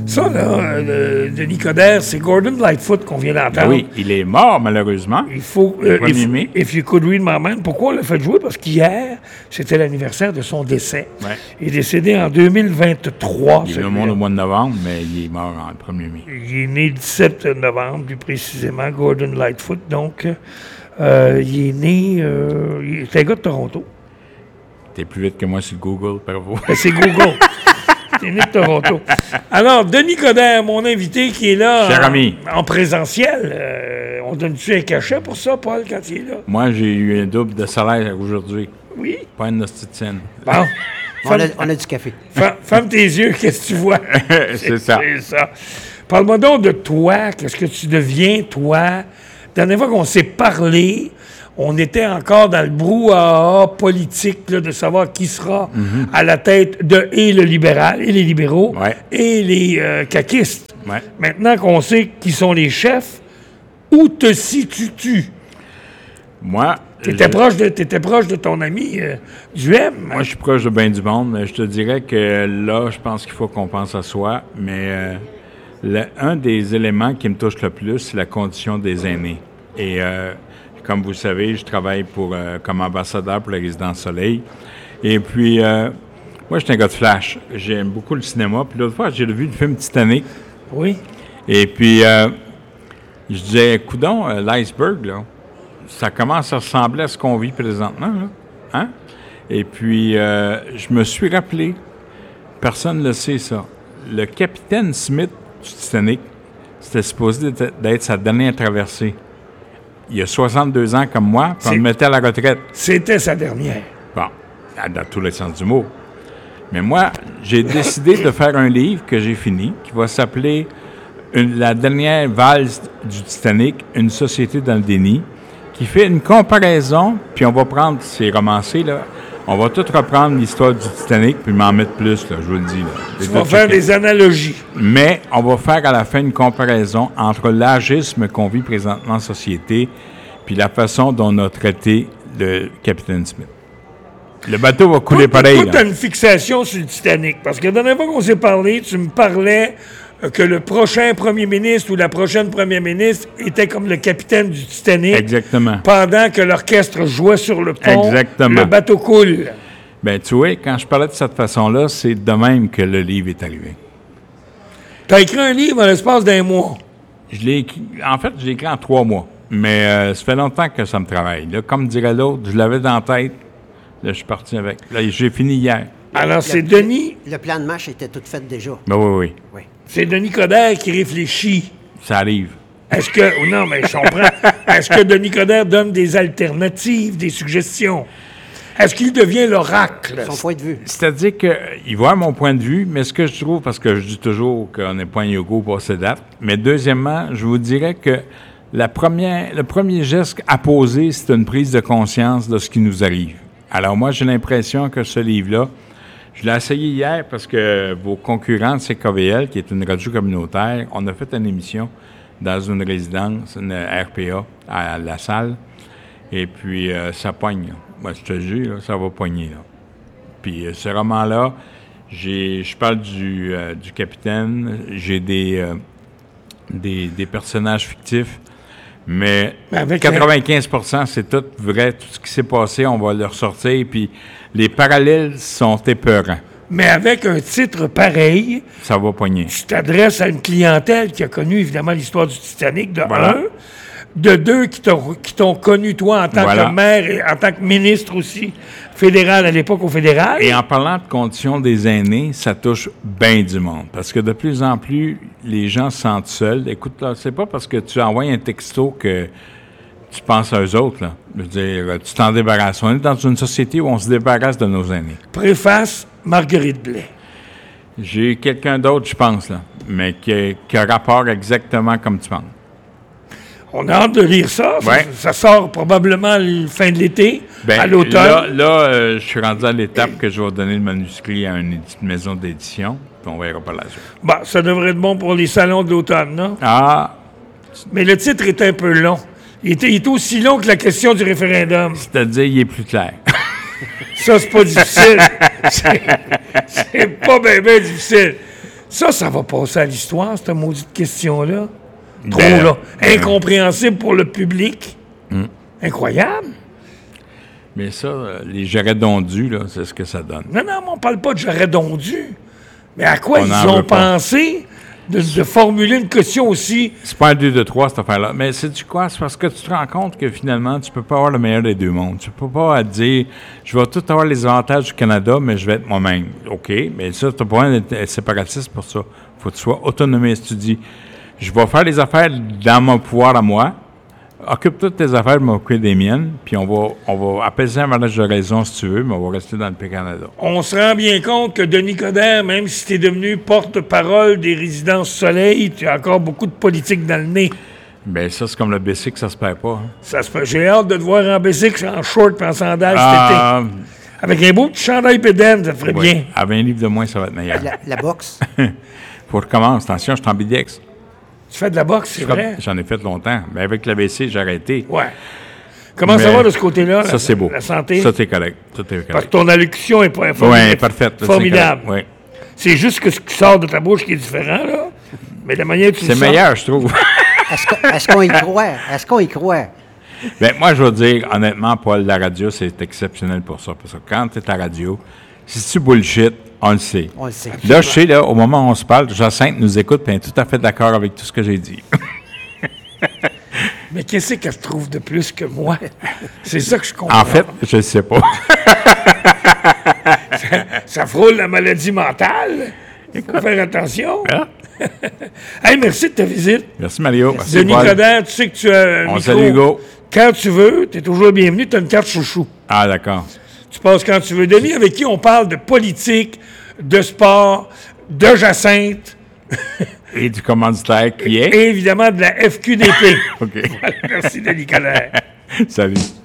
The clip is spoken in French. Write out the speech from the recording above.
Ça, là, Denis Coderre, c'est Gordon Lightfoot qu'on vient d'entendre. Oui, il est mort, malheureusement. Il faut... le 1er mai. If you could read my mind. Pourquoi on l'a fait jouer? Parce qu'hier, c'était l'anniversaire de son décès. Ouais. Il est décédé en 2023. Il est au monde au mois de novembre, mais il est mort en 1er mai. Il est né le 17 novembre, plus précisément, Gordon Lightfoot. Donc, il est né... il est un gars de Toronto. T'es plus vite que moi sur Google, bravo. C'est Google. T'es né de Toronto. Alors, Denis Coderre, mon invité, qui est là Cher ami. En présentiel. On donne-tu un cachet pour ça, Paul, quand il est là? Moi, j'ai eu un double de salaire aujourd'hui. Oui. Pas une hostie de scène. Bon. On a du café. Ferme tes yeux, qu'est-ce que tu vois? C'est ça. C'est ça. Parle-moi donc de toi. Qu'est-ce que tu deviens, toi? La dernière fois qu'on s'est parlé, on était encore dans le brouhaha politique là, de savoir qui sera à la tête de et le libéral, et les libéraux, Ouais. et les caquistes. Ouais. Maintenant qu'on sait qui sont les chefs, où te situes-tu? Moi, T'étais proche de ton ami Duhem. moi, je suis proche de bien du monde, mais je te dirais que là, je pense qu'il faut qu'on pense à soi. Mais un des éléments qui me touche le plus, c'est la condition des aînés. Et comme vous le savez, je travaille comme ambassadeur pour la Résidence Soleil. Et puis, moi, je suis un gars de flash. J'aime beaucoup le cinéma. Puis l'autre fois, j'ai vu le film Titanic. Oui. Et puis, je disais, coudonc, l'iceberg, là, ça commence à ressembler à ce qu'on vit présentement, là. Hein? Et puis, je me suis rappelé, personne ne le sait, ça. Le capitaine Smith du Titanic, c'était supposé d'être sa dernière traversée. Il a 62 ans comme moi, puis on le mettait à la retraite. C'était sa dernière. Bon, dans tous les sens du mot. Mais moi, j'ai décidé de faire un livre que j'ai fini, qui va s'appeler La dernière valse du Titanic, une société dans le déni, qui fait une comparaison, puis on va prendre ces romancés, là, on va tout reprendre l'histoire du Titanic, puis m'en mettre plus, là, je vous le dis. Là. Tu vas faire des analogies. Mais on va faire à la fin une comparaison entre l'agisme qu'on vit présentement en société puis la façon dont on a traité le capitaine Smith. Le bateau va couler pareil. Toi, tu as une fixation sur le Titanic. Parce que la dernière fois qu'on s'est parlé, tu me parlais que le prochain premier ministre ou la prochaine première ministre était comme le capitaine du Titanic. Exactement. Pendant que l'orchestre jouait sur le pont, Exactement. le bateau coule. Bien, tu vois, quand je parlais de cette façon-là, c'est de même que le livre est arrivé. Tu as écrit un livre en l'espace d'un mois. Je l'ai écrit en 3 mois. Mais ça fait longtemps que ça me travaille. Là, comme dirait l'autre, je l'avais dans la tête. Là, je suis parti avec. Là, j'ai fini hier. Alors, c'est Denis... Le plan de match était tout fait déjà. Ben oui. Oui. C'est Denis Coderre qui réfléchit. Ça arrive. Est-ce que... Non, mais je comprends. Est-ce que Denis Coderre donne des alternatives, des suggestions? Est-ce qu'il devient l'oracle? Son point de vue. C'est-à-dire qu'il voit mon point de vue, mais ce que je trouve, parce que je dis toujours qu'on n'est pas un yoga pour ces dates, mais deuxièmement, je vous dirais que le premier geste à poser, c'est une prise de conscience de ce qui nous arrive. Alors moi, j'ai l'impression que ce livre-là, je l'ai essayé hier parce que vos concurrents de CKVL, qui est une radio communautaire, on a fait une émission dans une résidence, une RPA, à La Salle, et puis ça pogne, là. Moi, je te jure, là, ça va pogner, là. Puis ce roman-là, je parle du capitaine, j'ai des personnages fictifs, mais 95%, c'est tout vrai. Tout ce qui s'est passé, on va le ressortir, puis les parallèles sont épeurants. Mais avec un titre pareil, ça va pogner. Tu t'adresses à une clientèle qui a connu, évidemment, l'histoire du Titanic, de voilà. un. De deux, qui t'ont connu, toi, en tant que maire et en tant que ministre aussi, fédéral, à l'époque, au fédéral. Et en parlant de conditions des aînés, ça touche bien du monde. Parce que de plus en plus, les gens se sentent seuls. Écoute, là, c'est pas parce que tu envoies un texto que tu penses à eux autres, là. Je veux dire, tu t'en débarrasses. On est dans une société où on se débarrasse de nos aînés. Préface, Marguerite Blais. J'ai quelqu'un d'autre, je pense, là, mais qui a rapport exactement comme tu penses. On a hâte de lire ça. Ouais. Ça sort probablement à la fin de l'été, à l'automne. Là, je suis rendu à l'étape que je vais donner le manuscrit à une maison d'édition, puis on verra par la suite. Bon, ça devrait être bon pour les salons de l'automne, non? Ah! Mais le titre est un peu long. Il est aussi long que la question du référendum. C'est-à-dire, il est plus clair. Ça, c'est pas difficile. C'est pas bien difficile. Ça va passer à l'histoire, cette maudite question-là. Trop, Ben, là. Incompréhensible pour le public. Incroyable. Mais ça, les jarrets dondus, là, c'est ce que ça donne. Non, mais on parle pas de jarret dondu. Mais à quoi On ils en ont veut pas. pensé de formuler une question aussi... C'est pas un 2 de 3 cette affaire-là. Mais sais-tu quoi? C'est parce que tu te rends compte que finalement, tu peux pas avoir le meilleur des deux mondes. Tu peux pas dire, je vais tout avoir les avantages du Canada, mais je vais être moi-même. OK, mais ça, tu n'as pas besoin d'être séparatiste pour ça. Faut que tu sois autonomiste. Tu dis, je vais faire les affaires dans mon pouvoir à moi. Occupe toutes tes affaires, je vais m'occuper des miennes, puis on va apaiser un mariage de raison si tu veux, mais on va rester dans le Canada. On se rend bien compte que Denis Coderre, même si tu es devenu porte-parole des résidences Soleil, tu as encore beaucoup de politique dans le nez. Bien, ça, c'est comme le BC que ça se perd pas. Hein. Ça se peut. J'ai hâte de te voir en bicycle, en short et en sandales Ah, cet été. Avec un beau petit chandail pédane, ça te ferait bien. À 20 livres de moins, ça va être meilleur. La boxe. Faut recommencer. Attention, je suis ambidex. Tu fais de la boxe, c'est vrai? J'en ai fait longtemps. Mais avec l'AVC, j'ai arrêté. Ouais. Comment ça Mais va de ce côté-là? Ça, c'est beau. La santé? Ça, c'est correct. Ça, c'est Parce que correct. ton allocution est pas Oui, parfaite. Ça, formidable. Oui. C'est juste que ce qui sort de ta bouche qui est différent, là. Mais la manière que tu C'est le sors- meilleur, je trouve. Est-ce qu'on y croit? Est-ce qu'on y croit? Ben, moi, je veux dire, honnêtement, Paul, la radio, c'est exceptionnel pour ça. Parce que quand tu es à la radio, si tu bullshit, on le sait. On le sait. Là, je sais, là, au moment où on se parle, Jacinthe nous écoute et elle est tout à fait d'accord avec tout ce que j'ai dit. Mais qu'est-ce qu'elle trouve de plus que moi? C'est ça que je comprends. En fait, je ne sais pas. Ça frôle la maladie mentale. Il faut faire attention. Hein? Hey, merci de ta visite. Merci, Mario. Merci, Denis Paul. Coderre, tu sais que tu as un On micro. salue Hugo. Quand tu veux, tu es toujours bienvenu. Tu as une carte chouchou. Ah, d'accord. Tu passes quand tu veux. Denis, avec qui on parle de politique, de sport, de Jacinthe Et du commanditaire qui est? et évidemment de la FQDP. OK. Merci, Denis Coderre. Salut.